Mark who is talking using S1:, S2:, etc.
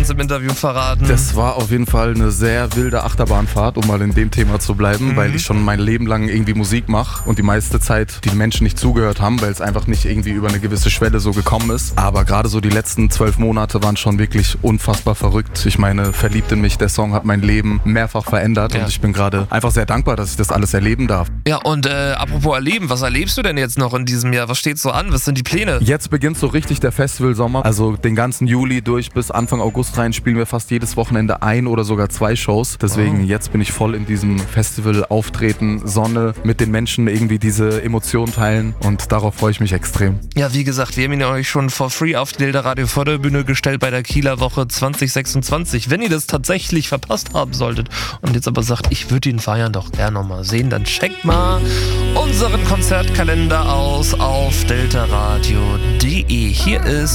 S1: uns im Interview verraten.
S2: Das war auf jeden Fall eine sehr wilde Achterbahnfahrt, um mal in dem Thema zu bleiben, weil ich schon mein Leben lang irgendwie Musik mache und die meiste Zeit die Menschen nicht zugehört haben, weil es einfach nicht irgendwie über eine gewisse Schwelle so gekommen ist. Aber gerade so die letzten 12 Monate waren schon wirklich unfassbar verrückt. Ich meine, Verliebt in mich, der Song hat mein Leben mehrfach verändert und ich bin gerade einfach sehr dankbar, dass ich das alles erleben darf.
S1: Ja, und apropos erleben, was erlebst du denn jetzt noch in diesem Jahr? Was steht so an? Was sind die Pläne?
S2: Jetzt beginnt so richtig der Festivalsommer. Also den ganzen Juli durch bis Anfang August rein spielen wir fast jedes Wochenende 1 oder sogar 2 Shows. Deswegen jetzt bin ich voll in diesem Festival auftreten, Sonne, mit den Menschen irgendwie diese Emotionen teilen und darauf freue ich mich extrem.
S1: Ja, wie gesagt, wir haben ihn euch schon for free auf die Delta Radio Förderbühne gestellt bei der Kieler Woche 2026. Wenn ihr das tatsächlich verpasst haben solltet und jetzt aber sagt, ich würde ihn feiern doch gerne nochmal sehen, dann checkt mal unseren Konzertkalender aus auf deltaradio.de. Hier ist